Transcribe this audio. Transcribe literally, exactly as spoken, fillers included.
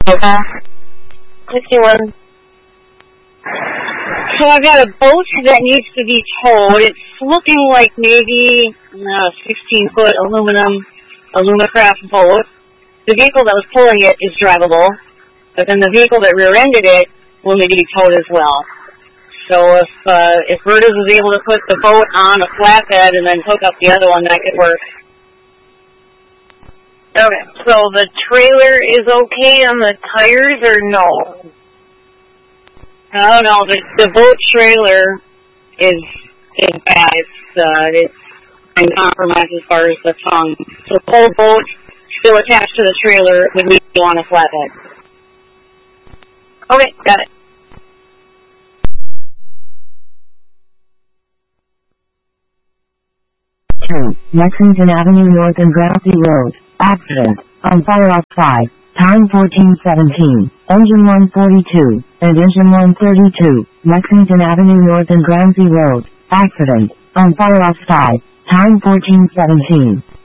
Okay. fifty-one. So I've got a boat that needs to be towed. It's looking like maybe a sixteen foot aluminum, Alumacraft boat. The vehicle that was pulling it is drivable, but then the vehicle that rear-ended it will need to be towed as well. So if uh, if Verdes was able to put the boat on a flatbed and then hook up the other one, that could work. Okay, so the trailer is okay on the tires or no? I don't know. The, the boat trailer is is bad. It's uh, it's uncompromised as far as the tongue. So the whole boat still attached to the trailer would need to go on a flatbed. Okay, got it. two. Lexington Avenue North and Groundsey Road. Accident. On fire off five. Time fourteen seventeen. Engine one forty-two. And engine one thirty-two. Lexington Avenue North and Groundsey Road. Accident. On fire off five. Time fourteen seventeen.